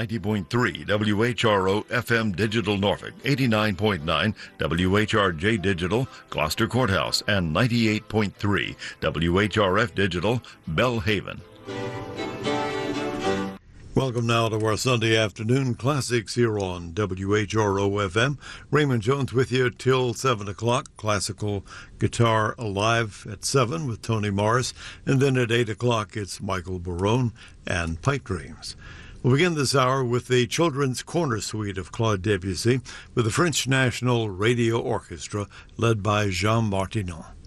90.3 WHRO FM Digital Norfolk, 89.9 WHRJ Digital Gloucester Courthouse, and 98.3 WHRF Digital Belhaven. Welcome now to our Sunday afternoon classics here on WHRO FM. Raymond Jones with you till 7 o'clock. Classical Guitar Alive at 7 with Tony Morris. And then at 8 o'clock, it's Michael Barone and Pipe Dreams. We'll begin this hour with the Children's Corner Suite of Claude Debussy with the French National Radio Orchestra led by Jean Martineau.